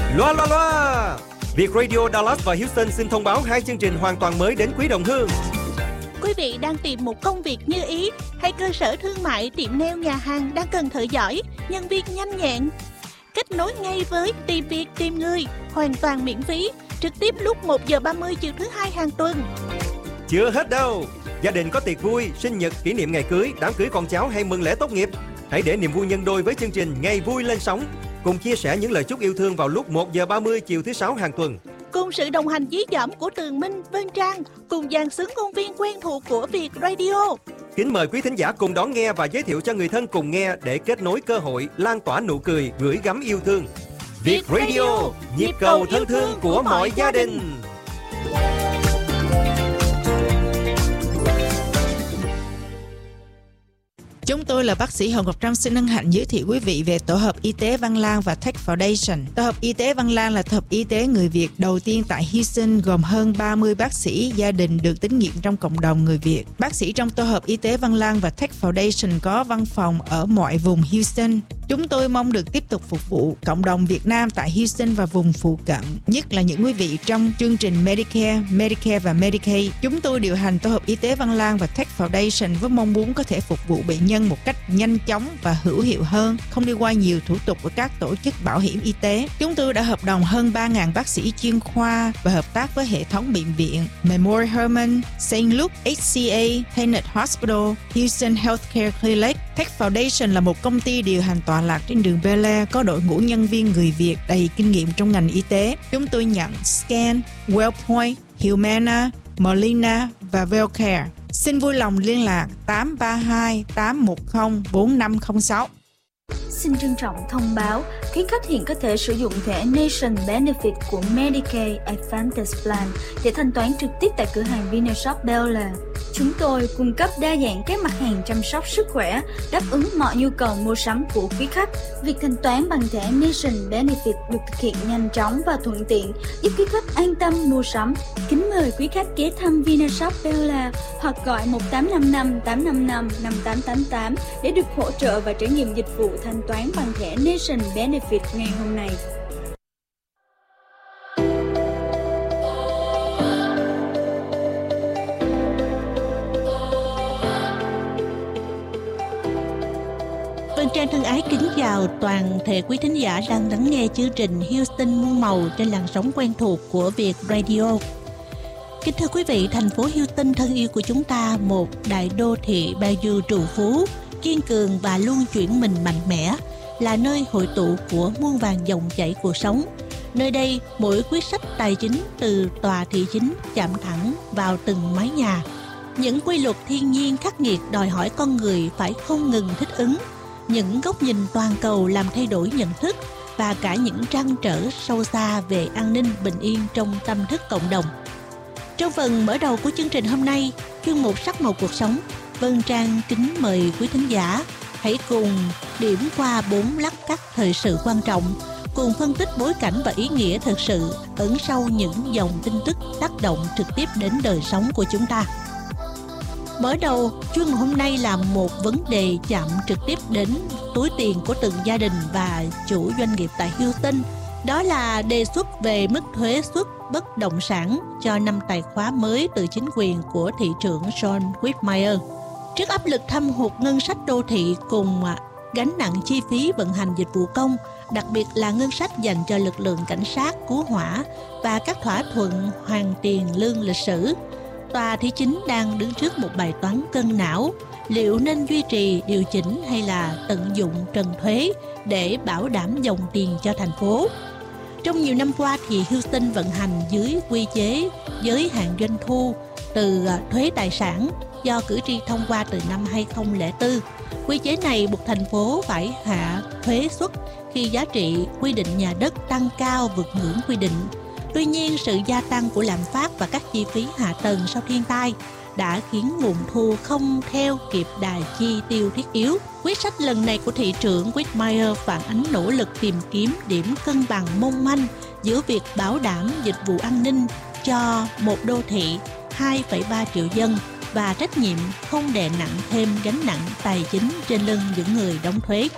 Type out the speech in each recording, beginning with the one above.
Loa loa loa. Việt Radio Dallas và Houston xin thông báo 2 chương trình hoàn toàn mới đến quý đồng hương. Quý vị đang tìm một công việc như ý hay cơ sở thương mại, tiệm nail, nhà hàng đang cần thợ giỏi, nhân viên nhanh nhẹn. Kết nối ngay với Tìm Việc Tìm Người, hoàn toàn miễn phí, trực tiếp lúc 1:30 chiều thứ Hai hàng tuần. Chưa hết đâu. Gia đình có tiệc vui, sinh nhật, kỷ niệm ngày cưới, đám cưới con cháu hay mừng lễ tốt nghiệp. Hãy để niềm vui nhân đôi với chương trình Ngày Vui lên sóng. Cùng chia sẻ những lời chúc yêu thương vào lúc 1:30 chiều thứ Sáu hàng tuần. Cùng sự đồng hành dí dỏm của Tường Minh, Vân Trang, cùng dàn xứng ngôn viên quen thuộc của Việt Radio. Kính mời quý thính giả cùng đón nghe và giới thiệu cho người thân cùng nghe để kết nối cơ hội, lan tỏa nụ cười, gửi gắm yêu thương. Việt Radio, nhịp cầu thân thương của mọi gia đình. Chúng tôi là bác sĩ Hồng Ngọc Trâm xin hân hạnh giới thiệu quý vị về Tổ hợp Y tế Văn Lang và Tech Foundation. Tổ hợp Y tế Văn Lang là tổ hợp y tế người Việt đầu tiên tại Houston, gồm hơn 30 bác sĩ gia đình được tín nhiệm trong cộng đồng người Việt. Bác sĩ trong Tổ hợp Y tế Văn Lang và Tech Foundation có văn phòng ở mọi vùng Houston. Chúng tôi mong được tiếp tục phục vụ cộng đồng Việt Nam tại Houston và vùng phụ cận, nhất là những quý vị trong chương trình Medicare và Medicaid. Chúng tôi điều hành Tổ hợp Y tế Văn Lang và Tech Foundation với mong muốn có thể phục vụ bệnh nhân một cách nhanh chóng và hữu hiệu hơn, không đi qua nhiều thủ tục của các tổ chức bảo hiểm y tế. Chúng tôi đã hợp đồng hơn 3.000 bác sĩ chuyên khoa và hợp tác với hệ thống bệnh viện Memorial Hermann, St. Luke, HCA, Tenet Hospital, Houston Healthcare Clinic. Tech Foundation là một công ty điều hành tọa lạc trên đường Bel Air, có đội ngũ nhân viên người Việt đầy kinh nghiệm trong ngành y tế. Chúng tôi nhận Scan, Wellpoint, Humana, Molina và Wellcare. Xin vui lòng liên lạc 832-810-4506. Xin trân trọng thông báo, quý khách hiện có thể sử dụng thẻ Nation Benefit của Medicaid Advantage Plan để thanh toán trực tiếp tại cửa hàng Vinashop Bel Air. Chúng tôi cung cấp đa dạng các mặt hàng chăm sóc sức khỏe, đáp ứng mọi nhu cầu mua sắm của quý khách. Việc thanh toán bằng thẻ Nation Benefit được thực hiện nhanh chóng và thuận tiện, giúp quý khách an tâm mua sắm. Kính mời quý khách ghé thăm Vinashop Bel Air hoặc gọi 1855-855-5888 để được hỗ trợ và trải nghiệm dịch vụ thanh toán bằng thẻ Nation Benefit ngày hôm nay. Vân Trang thân ái kính chào toàn thể quý thính giả đang lắng nghe chương trình Houston muôn màu trên làn sóng quen thuộc của Việt Radio. Kính thưa quý vị, thành phố Houston thân yêu của chúng ta, một đại đô thị bao du trù phú, kiên cường và luôn chuyển mình mạnh mẽ, là nơi hội tụ của muôn vàn dòng chảy cuộc sống. Nơi đây, mỗi quyết sách tài chính từ tòa thị chính chạm thẳng vào từng mái nhà. Những quy luật thiên nhiên khắc nghiệt đòi hỏi con người phải không ngừng thích ứng. Những góc nhìn toàn cầu làm thay đổi nhận thức và cả những trăn trở sâu xa về an ninh bình yên trong tâm thức cộng đồng. Trong phần mở đầu của chương trình hôm nay, chuyên mục Sắc màu cuộc sống, Vân Trang kính mời quý thính giả hãy cùng điểm qua 4 lát cắt thời sự quan trọng, cùng phân tích bối cảnh và ý nghĩa thực sự ẩn sau những dòng tin tức tác động trực tiếp đến đời sống của chúng ta. Mở đầu, chuyên mục hôm nay là một vấn đề chạm trực tiếp đến túi tiền của từng gia đình và chủ doanh nghiệp tại Houston. Đó là đề xuất về mức thuế suất bất động sản cho năm tài khóa mới từ chính quyền của thị trưởng John Whitmire. Trước áp lực thâm hụt ngân sách đô thị cùng gánh nặng chi phí vận hành dịch vụ công, đặc biệt là ngân sách dành cho lực lượng cảnh sát, cứu hỏa và các thỏa thuận hoàn tiền lương lịch sử, tòa thị chính đang đứng trước một bài toán cân não: liệu nên duy trì, điều chỉnh hay là tận dụng trần thuế để bảo đảm dòng tiền cho thành phố. Trong nhiều năm qua thì Houston vận hành dưới quy chế giới hạn doanh thu từ thuế tài sản do cử tri thông qua từ năm 2004. Quy chế này buộc thành phố phải hạ thuế suất khi giá trị quy định nhà đất tăng cao vượt ngưỡng quy định. Tuy nhiên, sự gia tăng của lạm phát và các chi phí hạ tầng sau thiên tai đã khiến nguồn thu không theo kịp đà chi tiêu thiết yếu. Quyết sách lần này của thị trưởng Whitmire phản ánh nỗ lực tìm kiếm điểm cân bằng mong manh giữa việc bảo đảm dịch vụ an ninh cho một đô thị 2,3 triệu dân và trách nhiệm không đè nặng thêm gánh nặng tài chính trên lưng những người đóng thuế.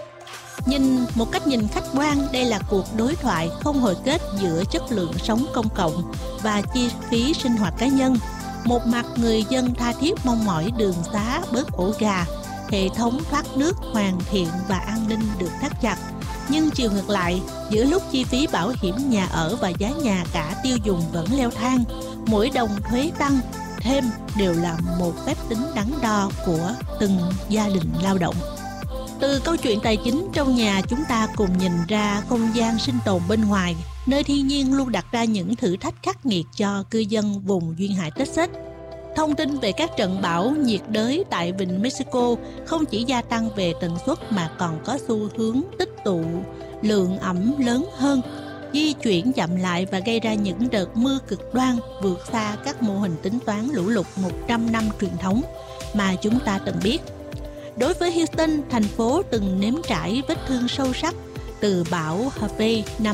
Nhìn một cách nhìn khách quan, đây là cuộc đối thoại không hồi kết giữa chất lượng sống công cộng và chi phí sinh hoạt cá nhân. Một mặt người dân tha thiết mong mỏi đường xá bớt ổ gà, hệ thống thoát nước hoàn thiện và an ninh được thắt chặt. Nhưng chiều ngược lại, giữa lúc chi phí bảo hiểm nhà ở và giá nhà cả tiêu dùng vẫn leo thang, mỗi đồng thuế tăng thêm đều là một phép tính đắn đo của từng gia đình lao động. Từ câu chuyện tài chính trong nhà, chúng ta cùng nhìn ra không gian sinh tồn bên ngoài, nơi thiên nhiên luôn đặt ra những thử thách khắc nghiệt cho cư dân vùng duyên hải Texas. Thông tin về các trận bão nhiệt đới tại vịnh Mexico không chỉ gia tăng về tần suất mà còn có xu hướng tích tụ lượng ẩm lớn hơn, di chuyển chậm lại và gây ra những đợt mưa cực đoan vượt xa các mô hình tính toán lũ lụt 100 năm truyền thống mà chúng ta từng biết. Đối với Houston, thành phố từng nếm trải vết thương sâu sắc từ bão Harvey năm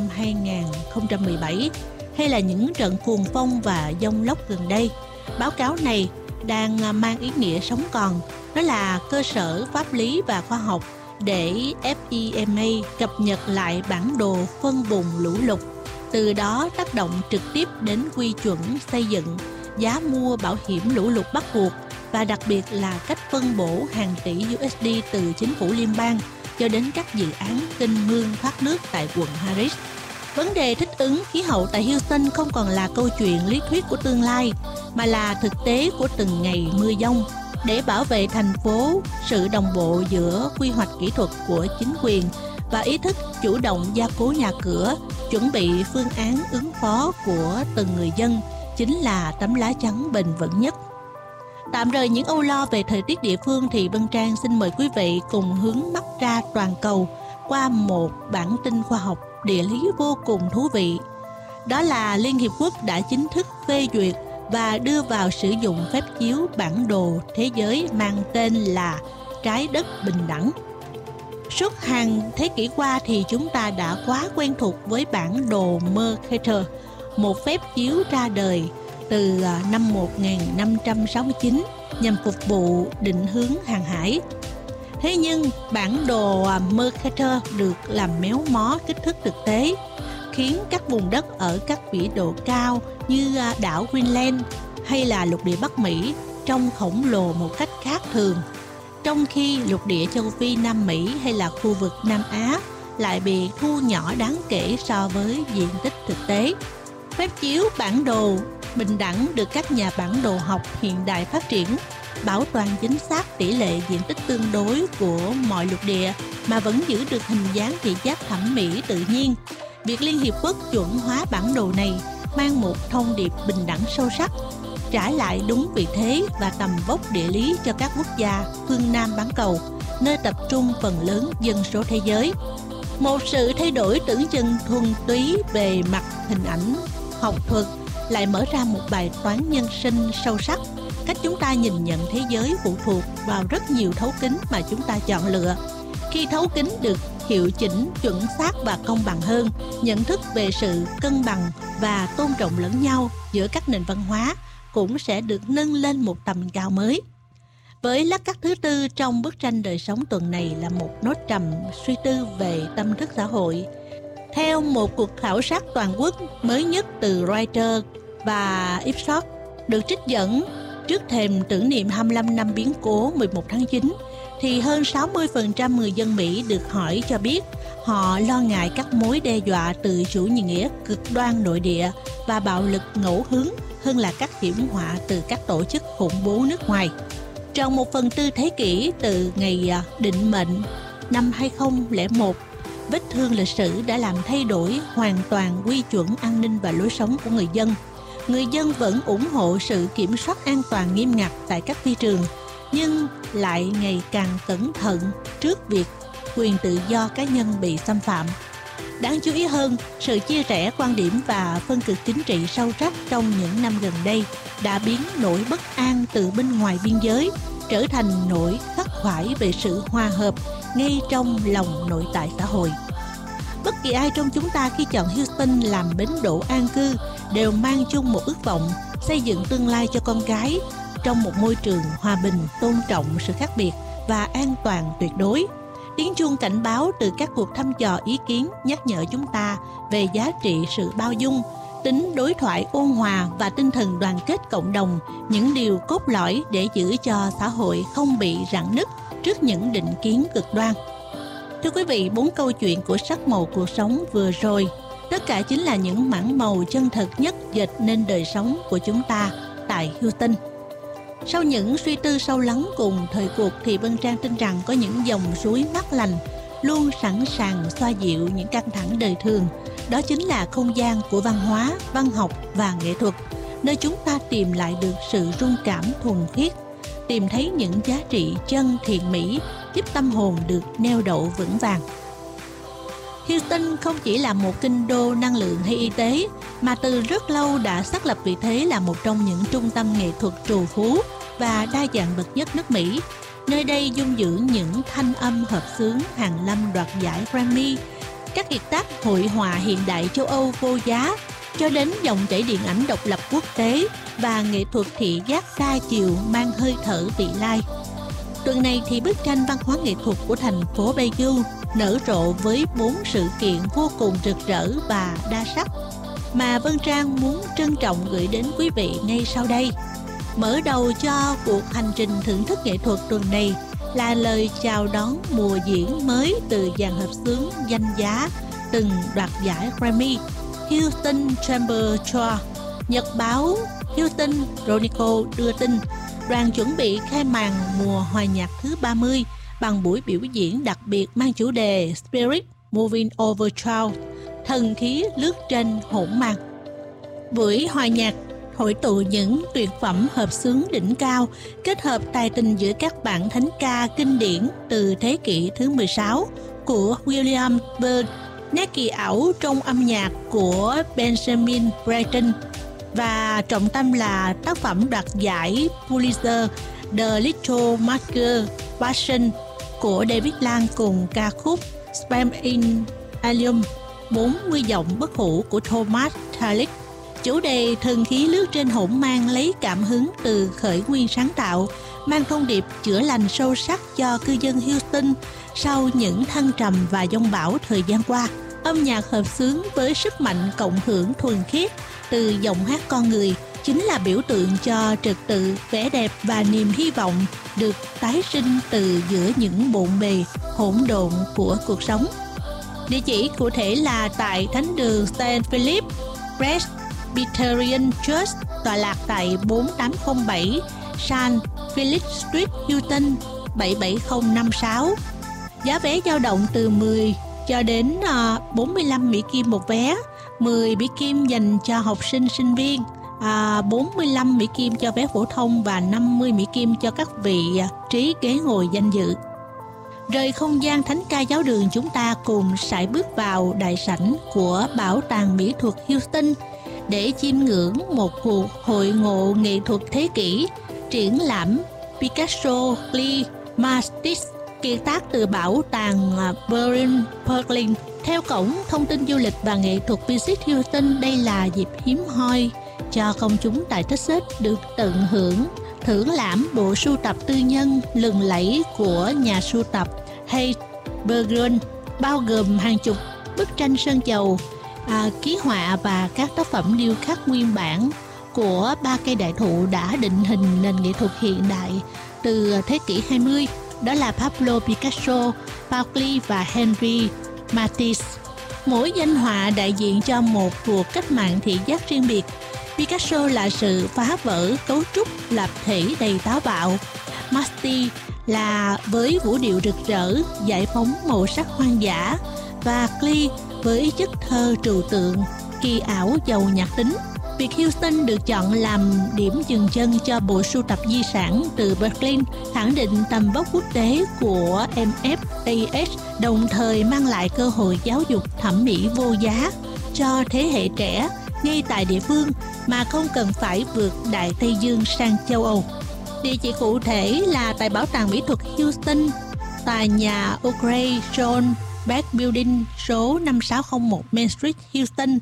2017 hay là những trận cuồng phong và dông lốc gần đây. Báo cáo này đang mang ý nghĩa sống còn. Nó là cơ sở pháp lý và khoa học để FEMA cập nhật lại bản đồ phân vùng lũ lụt, từ đó tác động trực tiếp đến quy chuẩn xây dựng, giá mua bảo hiểm lũ lụt bắt buộc và đặc biệt là cách phân bổ hàng tỷ USD từ chính phủ liên bang cho đến các dự án kênh mương thoát nước tại quận Harris. Vấn đề thích ứng khí hậu tại Houston không còn là câu chuyện lý thuyết của tương lai, mà là thực tế của từng ngày mưa dông. Để bảo vệ thành phố, sự đồng bộ giữa quy hoạch kỹ thuật của chính quyền và ý thức chủ động gia cố nhà cửa, chuẩn bị phương án ứng phó của từng người dân chính là tấm lá chắn bền vững nhất. Tạm rời những âu lo về thời tiết địa phương thì Vân Trang xin mời quý vị cùng hướng mắt ra toàn cầu qua một bản tin khoa học địa lý vô cùng thú vị. Đó là Liên Hiệp Quốc đã chính thức phê duyệt và đưa vào sử dụng phép chiếu bản đồ thế giới mang tên là Trái đất bình đẳng. Suốt hàng thế kỷ qua thì chúng ta đã quá quen thuộc với bản đồ Mercator, một phép chiếu ra đời từ năm 1569 nhằm phục vụ định hướng hàng hải. Thế nhưng bản đồ Mercator được làm méo mó kích thước thực tế, khiến các vùng đất ở các vĩ độ cao như đảo Greenland hay là lục địa Bắc Mỹ trông khổng lồ một cách khác thường, trong khi lục địa châu Phi, Nam Mỹ hay là khu vực Nam Á lại bị thu nhỏ đáng kể so với diện tích thực tế. Phép chiếu bản đồ bình đẳng được các nhà bản đồ học hiện đại phát triển, bảo toàn chính xác tỷ lệ diện tích tương đối của mọi lục địa mà vẫn giữ được hình dáng thị giác thẩm mỹ tự nhiên. Việc Liên Hiệp Quốc chuẩn hóa bản đồ này mang một thông điệp bình đẳng sâu sắc, trả lại đúng vị thế và tầm vóc địa lý cho các quốc gia phương Nam bán cầu, nơi tập trung phần lớn dân số thế giới. Một sự thay đổi tưởng chừng thuần túy về mặt hình ảnh học thuật lại mở ra một bài toán nhân sinh sâu sắc. Cách chúng ta nhìn nhận thế giới phụ thuộc vào rất nhiều thấu kính mà chúng ta chọn lựa. Khi thấu kính được hiệu chỉnh, chuẩn xác và công bằng hơn, nhận thức về sự cân bằng và tôn trọng lẫn nhau giữa các nền văn hóa cũng sẽ được nâng lên một tầm cao mới. Với lát cắt thứ tư trong bức tranh đời sống tuần này là một nốt trầm suy tư về tâm thức xã hội. Theo một cuộc khảo sát toàn quốc mới nhất từ Reuters và Ipsos được trích dẫn trước thềm tưởng niệm 25 năm biến cố 11 tháng 9, thì hơn 60% người dân Mỹ được hỏi cho biết họ lo ngại các mối đe dọa từ chủ nghĩa cực đoan nội địa và bạo lực ngẫu hứng hơn là các hiểm họa từ các tổ chức khủng bố nước ngoài. Trong 1/4 thế kỷ từ ngày định mệnh năm 2001, vết thương lịch sử đã làm thay đổi hoàn toàn quy chuẩn an ninh và lối sống của người dân. Người dân vẫn ủng hộ sự kiểm soát an toàn nghiêm ngặt tại các phi trường, nhưng lại ngày càng cẩn thận trước việc quyền tự do cá nhân bị xâm phạm. Đáng chú ý hơn, sự chia rẽ quan điểm và phân cực chính trị sâu sắc trong những năm gần đây đã biến nỗi bất an từ bên ngoài biên giới trở thành nỗi khắc khoải về sự hòa hợp ngay trong lòng nội tại xã hội. Bất kỳ ai trong chúng ta khi chọn Houston làm bến đỗ an cư đều mang chung một ước vọng xây dựng tương lai cho con cái trong một môi trường hòa bình, tôn trọng sự khác biệt và an toàn tuyệt đối. Tiếng chuông cảnh báo từ các cuộc thăm dò ý kiến nhắc nhở chúng ta về giá trị sự bao dung, tính đối thoại ôn hòa và tinh thần đoàn kết cộng đồng, những điều cốt lõi để giữ cho xã hội không bị rạn nứt trước những định kiến cực đoan. Thưa quý vị, 4 câu chuyện của sắc màu cuộc sống vừa rồi, tất cả chính là những mảng màu chân thật nhất dệt nên đời sống của chúng ta tại Houston. Sau những suy tư sâu lắng cùng thời cuộc thì Vân Trang tin rằng có những dòng suối mát lành luôn sẵn sàng xoa dịu những căng thẳng đời thường. Đó chính là không gian của văn hóa, văn học và nghệ thuật, nơi chúng ta tìm lại được sự rung cảm thuần khiết, tìm thấy những giá trị chân thiện mỹ, giúp tâm hồn được neo đậu vững vàng. Houston không chỉ là một kinh đô năng lượng hay y tế, mà từ rất lâu đã xác lập vị thế là một trong những trung tâm nghệ thuật trù phú và đa dạng bậc nhất nước Mỹ. Nơi đây dung dưỡng những thanh âm hợp xướng hàng năm đoạt giải Grammy, các kiệt tác hội họa hiện đại châu Âu vô giá, cho đến dòng chảy điện ảnh độc lập quốc tế và nghệ thuật thị giác đa chiều mang hơi thở vị lai. Tuần này thì bức tranh văn hóa nghệ thuật của thành phố Bayou nở rộ với 4 sự kiện vô cùng rực rỡ và đa sắc mà Vân Trang muốn trân trọng gửi đến quý vị ngay sau đây. Mở đầu cho cuộc hành trình thưởng thức nghệ thuật tuần này là lời chào đón mùa diễn mới từ dàn hợp xướng danh giá từng đoạt giải Grammy, Houston Chamber Choir. Nhật báo Houston Chronicle đưa tin đoàn chuẩn bị khai màn mùa hòa nhạc thứ 30 bằng buổi biểu diễn đặc biệt mang chủ đề Spirit Moving Over Cloud, thần khí lướt trên hỗn mang. Buổi hòa nhạc hội tụ những tuyệt phẩm hợp xướng đỉnh cao, kết hợp tài tình giữa các bản thánh ca kinh điển từ thế kỷ thứ 16 của William Byrd, nét kỳ ảo trong âm nhạc của Benjamin Britten và trọng tâm là tác phẩm đoạt giải Pulitzer The Little Marker Passion của David Lang cùng ca khúc Spam in Allium 40 giọng bất hủ của Thomas Tallis. Chủ đề thần khí lướt trên hỗn mang lấy cảm hứng từ khởi nguyên sáng tạo, mang thông điệp chữa lành sâu sắc cho cư dân Houston sau những thăng trầm và giông bão thời gian qua. Âm nhạc hợp xướng với sức mạnh cộng hưởng thuần khiết từ giọng hát con người chính là biểu tượng cho trật tự, vẻ đẹp và niềm hy vọng được tái sinh từ giữa những bộn bề hỗn độn của cuộc sống. Địa chỉ cụ thể là tại thánh đường St. Philip Presbyterian Church, tọa lạc tại 4807 San Philip Street, Houston 77056. Giá vé dao động từ 10 cho đến 45 Mỹ Kim một vé, 10 Mỹ Kim dành cho học sinh sinh viên, 45 Mỹ Kim cho vé phổ thông và 50 Mỹ Kim cho các vị trí ghế ngồi danh dự. Rời không gian thánh ca giáo đường, chúng ta cùng sải bước vào đại sảnh của Bảo tàng Mỹ thuật Houston để chiêm ngưỡng một cuộc hội ngộ nghệ thuật thế kỷ, triển lãm Picasso, Klee, Matisse, kiệt tác từ bảo tàng Berlin Berlin. Theo cổng thông tin du lịch và nghệ thuật Visit Houston, đây là dịp hiếm hoi cho công chúng tại Texas được tận hưởng thưởng lãm bộ sưu tập tư nhân lừng lẫy của nhà sưu tập Hayes Bergen, bao gồm hàng chục bức tranh sơn dầu, ký họa và các tác phẩm điêu khắc nguyên bản của 3 cây đại thụ đã định hình nền nghệ thuật hiện đại từ thế kỷ 20. Đó là Pablo Picasso, Paul Klee và Henri Matisse. Mỗi danh họa đại diện cho một cuộc cách mạng thị giác riêng biệt. Picasso là sự phá vỡ cấu trúc lập thể đầy táo bạo. Matisse là với vũ điệu rực rỡ, giải phóng màu sắc hoang dã, và Klee với chất thơ trừu tượng, kỳ ảo giàu nhạc tính. Việc Houston được chọn làm điểm dừng chân cho bộ sưu tập di sản từ Berlin khẳng định tầm vóc quốc tế của MFAS, đồng thời mang lại cơ hội giáo dục thẩm mỹ vô giá cho thế hệ trẻ ngay tại địa phương mà không cần phải vượt Đại Tây Dương sang châu Âu. Địa chỉ cụ thể là tại Bảo tàng Mỹ thuật Houston, tòa nhà O'Grady John Beck Building, số 5601 Main Street, Houston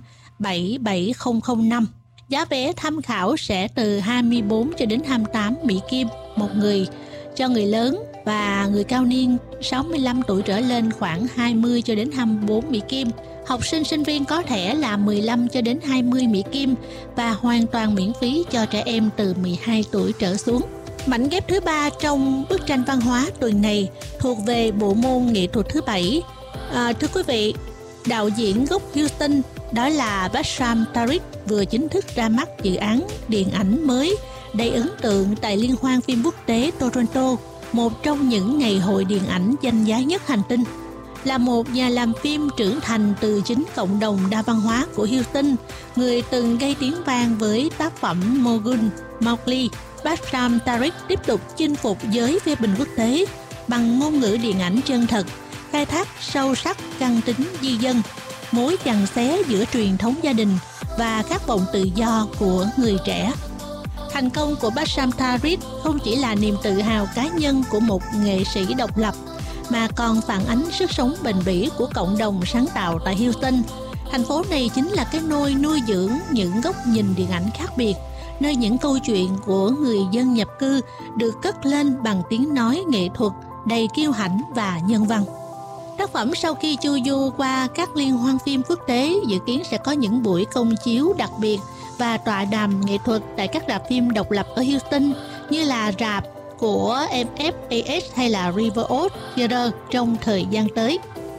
77005. Giá vé tham khảo sẽ từ 24 cho đến 28 Mỹ Kim một người cho người lớn và người cao niên 65 tuổi trở lên khoảng 20 cho đến 24 Mỹ Kim. Học sinh sinh viên có thẻ là 15 cho đến 20 Mỹ Kim và hoàn toàn miễn phí cho trẻ em từ 12 tuổi trở xuống. Mảnh ghép thứ 3 trong bức tranh văn hóa tuần này thuộc về bộ môn nghệ thuật thứ 7. Thưa quý vị, đạo diễn gốc Houston đó là Bassam Tariq vừa chính thức ra mắt dự án điện ảnh mới đầy ấn tượng tại Liên hoan phim quốc tế Toronto, một trong những ngày hội điện ảnh danh giá nhất hành tinh. Là một nhà làm phim trưởng thành từ chính cộng đồng đa văn hóa của Houston, người từng gây tiếng vang với tác phẩm Mogun Mowgli, Bassam Tariq tiếp tục chinh phục giới phê bình quốc tế bằng ngôn ngữ điện ảnh chân thật, khai thác sâu sắc căn tính di dân, mối giằng xé giữa truyền thống gia đình và khát vọng tự do của người trẻ. Thành công của Bassam Tariq không chỉ là niềm tự hào cá nhân của một nghệ sĩ độc lập, mà còn phản ánh sức sống bền bỉ của cộng đồng sáng tạo tại Houston. Thành phố này chính là cái nôi nuôi dưỡng những góc nhìn điện ảnh khác biệt, nơi những câu chuyện của người dân nhập cư được cất lên bằng tiếng nói nghệ thuật đầy kiêu hãnh và nhân văn. Tác phẩm sau khi chu du qua các liên hoan phim quốc tế dự kiến sẽ có những buổi công chiếu đặc biệt và tọa đàm nghệ thuật tại các rạp phim độc lập ở Houston như là rạp của MFAS hay là River Oaks Theater trong thời gian tới.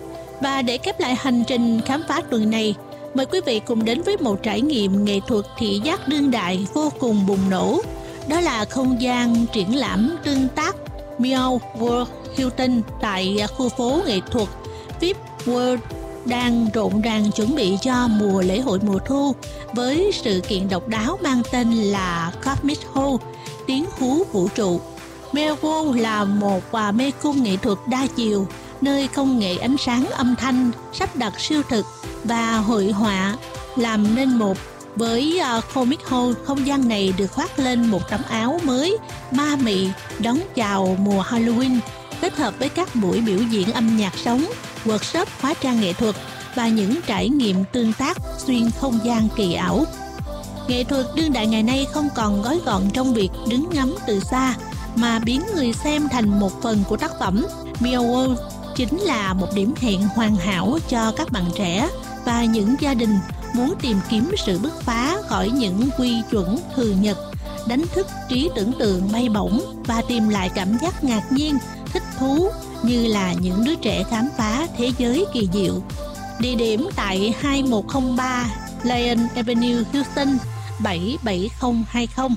Và để khép lại hành trình khám phá tuần này, mời quý vị cùng đến với một trải nghiệm nghệ thuật thị giác đương đại vô cùng bùng nổ. Đó là không gian triển lãm tương tác Meow World Houston tại khu phố nghệ thuật Fifth World đang rộn ràng chuẩn bị cho mùa lễ hội mùa thu với sự kiện độc đáo mang tên là Cosmic Hall, tiếng hú vũ trụ. Meow World là một mê cung nghệ thuật đa chiều, nơi công nghệ ánh sáng âm thanh sắp đặt siêu thực và hội họa làm nên một. Với Comic Hall, không gian này được khoác lên một tấm áo mới ma mị đón chào mùa Halloween, kết hợp với các buổi biểu diễn âm nhạc sống, workshop hóa trang nghệ thuật và những trải nghiệm tương tác xuyên không gian kỳ ảo. Nghệ thuật đương đại ngày nay không còn gói gọn trong việc đứng ngắm từ xa, mà biến người xem thành một phần của tác phẩm. Meow World chính là một điểm hẹn hoàn hảo cho các bạn trẻ và những gia đình muốn tìm kiếm sự bứt phá khỏi những quy chuẩn thường nhật, đánh thức trí tưởng tượng bay bổng và tìm lại cảm giác ngạc nhiên, thích thú như là những đứa trẻ khám phá thế giới kỳ diệu. Địa điểm tại 2103 Lion Avenue, Houston 77020.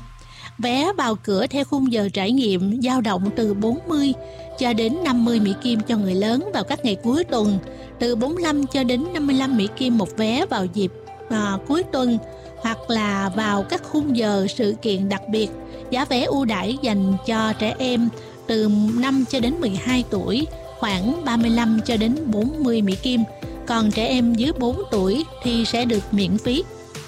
Vé vào cửa theo khung giờ trải nghiệm dao động từ 40 cho đến 50 Mỹ Kim cho người lớn vào các ngày cuối tuần, từ 45 cho đến 55 Mỹ Kim một vé vào dịp cuối tuần, hoặc là vào các khung giờ sự kiện đặc biệt. Giá vé ưu đãi dành cho trẻ em từ 5 cho đến 12 tuổi khoảng 35 cho đến 40 Mỹ Kim, còn trẻ em dưới 4 tuổi thì sẽ được miễn phí.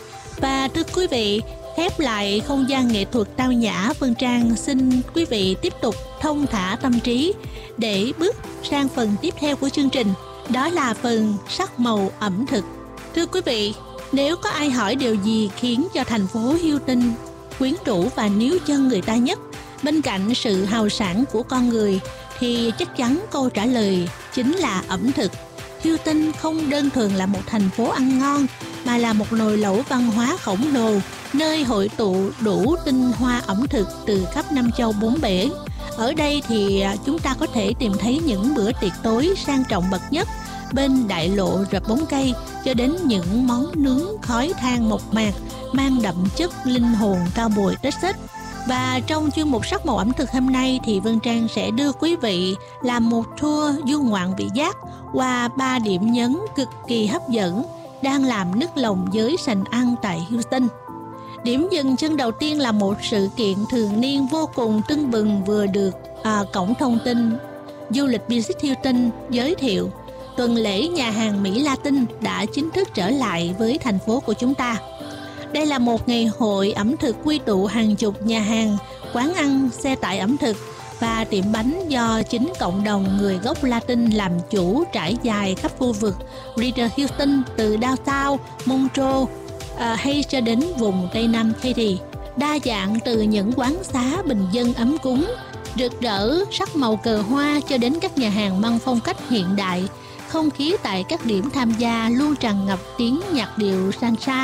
Và thưa quý vị, khép lại không gian nghệ thuật tao nhã, Vân Trang xin quý vị tiếp tục thông thả tâm trí để bước sang phần tiếp theo của chương trình, đó là phần sắc màu ẩm thực. Thưa quý vị, nếu có ai hỏi điều gì khiến cho thành phố Houston quyến rũ và níu chân người ta nhất, bên cạnh sự hào sảng của con người, thì chắc chắn câu trả lời chính là ẩm thực. Houston không đơn thuần là một thành phố ăn ngon, mà là một nồi lẩu văn hóa khổng lồ, nơi hội tụ đủ tinh hoa ẩm thực từ khắp năm châu bốn bể. Ở đây thì chúng ta có thể tìm thấy những bữa tiệc tối sang trọng bậc nhất, bên đại lộ rợp bóng cây cho đến những món nướng khói than mộc mạc mang đậm chất linh hồn cao bồi Texas. Và trong chuyên mục sắc màu ẩm thực hôm nay thì Vân Trang sẽ đưa quý vị làm một tour du ngoạn vị giác qua 3 điểm nhấn cực kỳ hấp dẫn đang làm nức lòng giới sành ăn tại Houston. Điểm dừng chân đầu tiên là một sự kiện thường niên vô cùng tưng bừng vừa được cổng thông tin du lịch Visit Houston giới thiệu. Tuần lễ nhà hàng Mỹ Latin đã chính thức trở lại với thành phố của chúng ta. Đây là một ngày hội ẩm thực quy tụ hàng chục nhà hàng, quán ăn, xe tải ẩm thực và tiệm bánh do chính cộng đồng người gốc Latin làm chủ, trải dài khắp khu vực Greater Houston từ downtown Montrose hay cho đến vùng Tây Nam Katy. Đa dạng từ những quán xá bình dân ấm cúng rực rỡ sắc màu cờ hoa cho đến các nhà hàng mang phong cách hiện đại. Không khí tại các điểm tham gia luôn tràn ngập tiếng nhạc điệu salsa,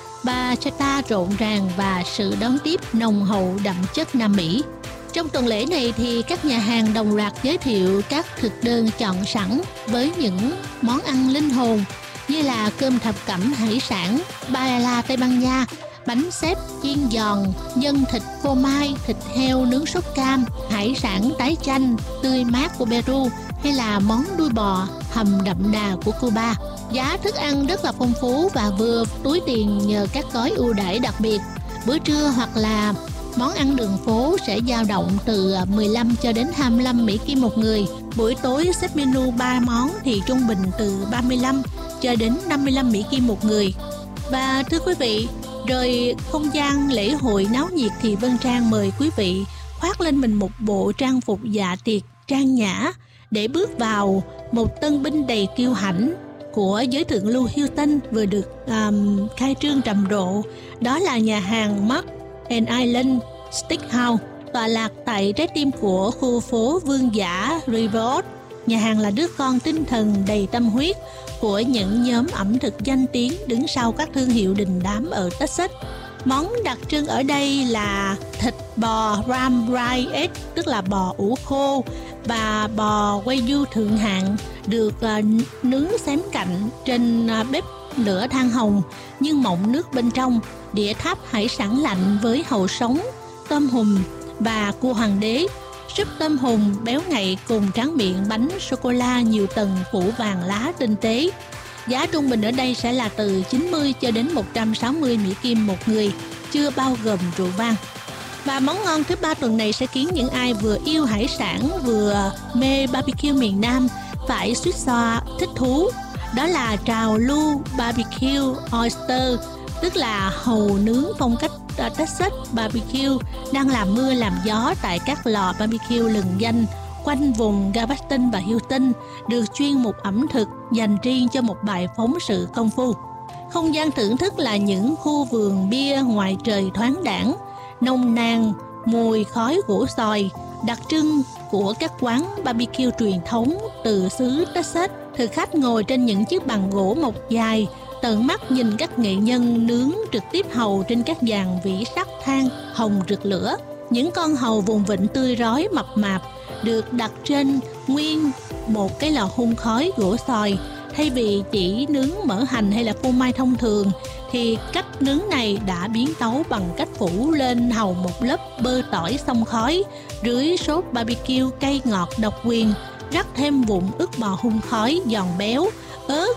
bachata rộn ràng và sự đón tiếp nồng hậu đậm chất Nam Mỹ. Trong tuần lễ này thì các nhà hàng đồng loạt giới thiệu các thực đơn chọn sẵn với những món ăn linh hồn như là cơm thập cẩm hải sản, paella Tây Ban Nha, bánh xếp chiên giòn, nhân thịt phô mai, thịt heo nướng sốt cam, hải sản tái chanh tươi mát của Peru hay là món đuôi bò hầm đậm đà của Cuba. Giá thức ăn rất là phong phú và vừa túi tiền nhờ các gói ưu đãi đặc biệt. Bữa trưa hoặc là món ăn đường phố sẽ dao động từ 15 cho đến 25 Mỹ Kim một người. Buổi tối xếp menu 3 món thì trung bình từ 35 cho đến 55 Mỹ Kim một người. Và thưa quý vị, rồi không gian lễ hội náo nhiệt thì Vân Trang mời quý vị khoác lên mình một bộ trang phục dạ tiệc trang nhã để bước vào một tân binh đầy kiêu hãnh của giới thượng lưu Houston vừa được khai trương trầm rộ. Đó là nhà hàng Mark and Island Steakhouse, tọa lạc tại trái tim của khu phố Vương giả Riverwood. Nhà hàng là đứa con tinh thần đầy tâm huyết của những nhóm ẩm thực danh tiếng đứng sau các thương hiệu đình đám ở Texas. Món đặc trưng ở đây là thịt bò ram rye, tức là bò ủ khô, và bò Wagyu thượng hạng được nướng xém cạnh trên bếp lửa than hồng nhưng mọng nước bên trong. Đĩa tháp hải sản lạnh với hàu sống, tôm hùm và cua hoàng đế, súp tôm hùm béo ngậy cùng tráng miệng bánh sô-cô-la nhiều tầng phủ vàng lá tinh tế. Giá trung bình ở đây sẽ là từ 90 cho đến 160 Mỹ Kim một người, chưa bao gồm rượu vang. Và món ngon thứ ba tuần này sẽ khiến những ai vừa yêu hải sản vừa mê barbecue miền Nam phải suýt xoa thích thú. Đó là trào lưu barbecue oyster, tức là hàu nướng phong cách Texas barbecue đang làm mưa làm gió tại các lò barbecue lừng danh quanh vùng Galveston và Houston, được chuyên mục ẩm thực dành riêng cho một bài phóng sự công phu. Không gian thưởng thức là những khu vườn bia ngoài trời thoáng đãng, nồng nàn mùi khói gỗ xoài, đặc trưng của các quán barbecue truyền thống từ xứ Texas. Thực khách ngồi trên những chiếc bàn gỗ mộc dài, tận mắt nhìn các nghệ nhân nướng trực tiếp hàu trên các dàn vỉ sắt than hồng rực lửa. Những con hàu vùng vịnh tươi rói mập mạp được đặt trên nguyên một cái lò hun khói gỗ xoài. Thay vì chỉ nướng mỡ hành hay là phô mai thông thường thì cách nướng này đã biến tấu bằng cách phủ lên hàu một lớp bơ tỏi xông khói, rưới sốt barbecue cay ngọt độc quyền, rắc thêm vụn ức bò hun khói giòn béo, ớt,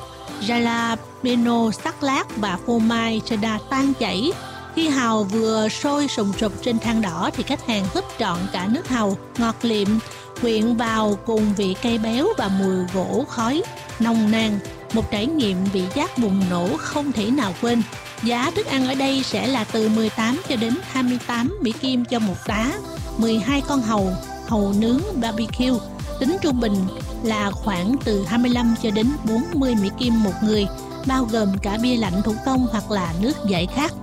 jalapeno sắc lát và phô mai cheddar tan chảy. Khi hàu vừa sôi sùng sục trên than đỏ thì khách hàng húp trọn cả nước hàu ngọt liệm quyện vào cùng vị cay béo và mùi gỗ khói nồng nàn, một trải nghiệm vị giác bùng nổ không thể nào quên. Giá thức ăn ở đây sẽ là từ 18 cho đến 28 Mỹ Kim cho một tá, 12 con hàu nướng barbecue. Tính trung bình là khoảng từ 25 cho đến 40 Mỹ Kim một người, bao gồm cả bia lạnh thủ công hoặc là nước giải khát.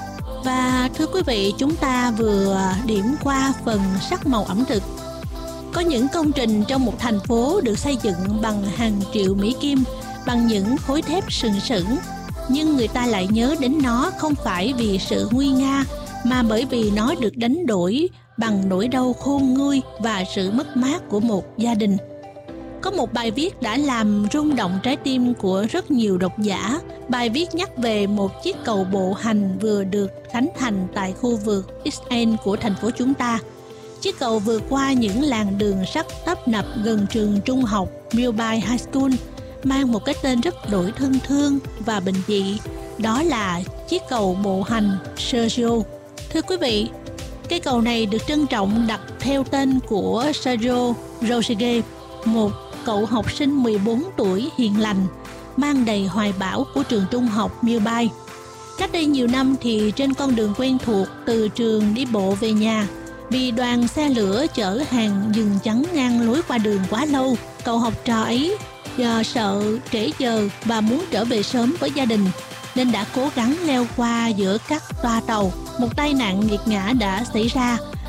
Và thưa quý vị, chúng ta vừa điểm qua phần sắc màu ẩm thực. Có những công trình trong một thành phố được xây dựng bằng hàng triệu Mỹ Kim, bằng những khối thép sừng sững, nhưng người ta lại nhớ đến nó không phải vì sự nguy nga, mà bởi vì nó được đánh đổi bằng nỗi đau khôn nguôi và sự mất mát của một gia đình. Có một bài viết đã làm rung động trái tim của rất nhiều độc giả. Bài viết nhắc về một chiếc cầu bộ hành vừa được khánh thành tại khu vực East End của thành phố chúng ta. Chiếc cầu vượt qua những làn đường sắt tấp nập gần trường trung học Millby High School, mang một cái tên rất đổi thân thương và bình dị. Đó là chiếc cầu bộ hành Sergio. Thưa quý vị, cây cầu này được trân trọng đặt theo tên của Sergio Rodriguez, một cậu học sinh 14 tuổi hiền lành, mang đầy hoài bão của trường trung học Millby. Cách đây nhiều năm thì trên con đường quen thuộc từ trường đi bộ về nhà, vì đoàn xe lửa chở hàng dừng chắn ngang lối qua đường quá lâu, cậu học trò ấy sợ trễ giờ và muốn trở về sớm với gia đình, nên đã cố gắng leo qua giữa các toa tàu. Một tai nạn nghiệt ngã đã xảy ra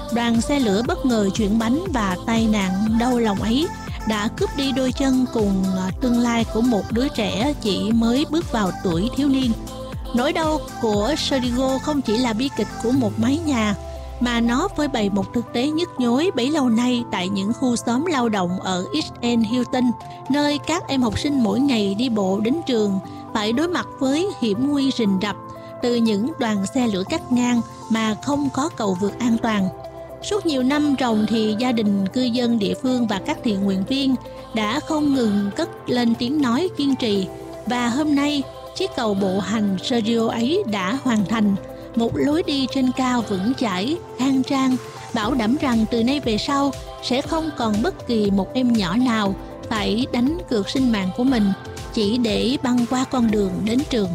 đoàn xe lửa bất ngờ chuyển bánh và tai nạn đau lòng ấy đã cướp đi đôi chân cùng tương lai của một đứa trẻ chỉ mới bước vào tuổi thiếu niên. Nỗi đau của Sergio không chỉ là bi kịch của một mái nhà, mà nó phơi bày một thực tế nhức nhối bấy lâu nay tại những khu xóm lao động ở East End, Houston, nơi các em học sinh mỗi ngày đi bộ đến trường phải đối mặt với hiểm nguy rình rập từ những đoàn xe lửa cắt ngang mà không có cầu vượt an toàn. Suốt nhiều năm ròng thì gia đình, cư dân địa phương và các thiện nguyện viên đã không ngừng cất lên tiếng nói kiên trì, và hôm nay chiếc cầu bộ hành Sergio ấy đã hoàn thành, một lối đi trên cao vững chãi, khang trang, bảo đảm rằng từ nay về sau sẽ không còn bất kỳ một em nhỏ nào phải đánh cược sinh mạng của mình chỉ để băng qua con đường đến trường.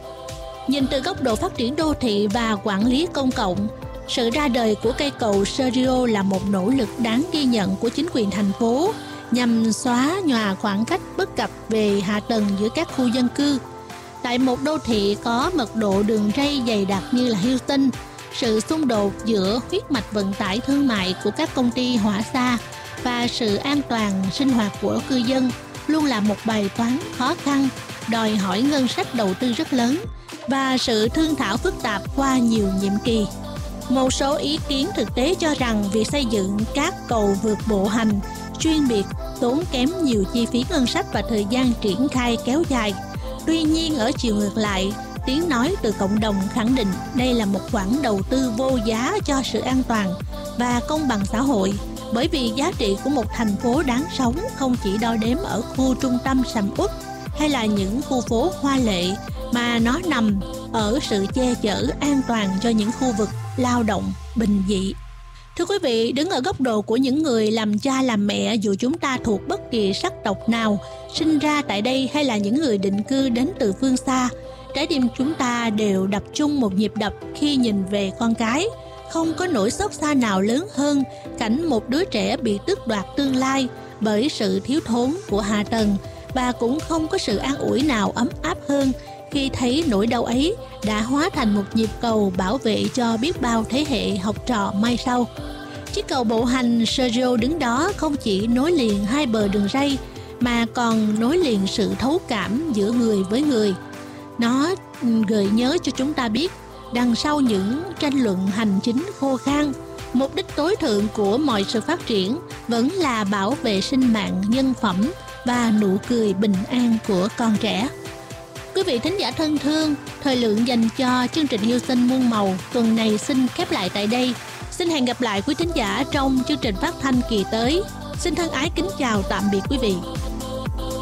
Nhìn từ góc độ phát triển đô thị và quản lý công cộng, sự ra đời của cây cầu Sergio là một nỗ lực đáng ghi nhận của chính quyền thành phố nhằm xóa nhòa khoảng cách bất cập về hạ tầng giữa các khu dân cư. Tại một đô thị có mật độ đường ray dày đặc như là Houston, sự xung đột giữa huyết mạch vận tải thương mại của các công ty hỏa xa và sự an toàn sinh hoạt của cư dân luôn là một bài toán khó khăn, đòi hỏi ngân sách đầu tư rất lớn và sự thương thảo phức tạp qua nhiều nhiệm kỳ. Một số ý kiến thực tế cho rằng việc xây dựng các cầu vượt bộ hành chuyên biệt tốn kém nhiều chi phí ngân sách và thời gian triển khai kéo dài. Tuy nhiên, ở chiều ngược lại, tiếng nói từ cộng đồng khẳng định đây là một khoản đầu tư vô giá cho sự an toàn và công bằng xã hội, bởi vì giá trị của một thành phố đáng sống không chỉ đo đếm ở khu trung tâm sầm uất hay là những khu phố hoa lệ, mà nó nằm ở sự che chở an toàn cho những khu vực lao động bình dị. Thưa quý vị, đứng ở góc độ của những người làm cha làm mẹ, dù chúng ta thuộc bất kỳ sắc tộc nào, sinh ra tại đây hay là những người định cư đến từ phương xa, trái tim chúng ta đều đập chung một nhịp đập khi nhìn về con cái. Không có nỗi xót xa nào lớn hơn cảnh một đứa trẻ bị tước đoạt tương lai bởi sự thiếu thốn của hạ tầng, và cũng không có sự an ủi nào ấm áp hơn khi thấy nỗi đau ấy đã hóa thành một nhịp cầu bảo vệ cho biết bao thế hệ học trò mai sau. Chiếc cầu bộ hành Sergio đứng đó không chỉ nối liền hai bờ đường ray, mà còn nối liền sự thấu cảm giữa người với người. Nó gợi nhớ cho chúng ta biết, đằng sau những tranh luận hành chính khô khan, mục đích tối thượng của mọi sự phát triển vẫn là bảo vệ sinh mạng, nhân phẩm và nụ cười bình an của con trẻ. Quý vị thính giả thân thương, thời lượng dành cho chương trình Houston muôn màu tuần này xin khép lại tại đây. Xin hẹn gặp lại quý thính giả trong chương trình phát thanh kỳ tới. Xin thân ái kính chào tạm biệt quý vị.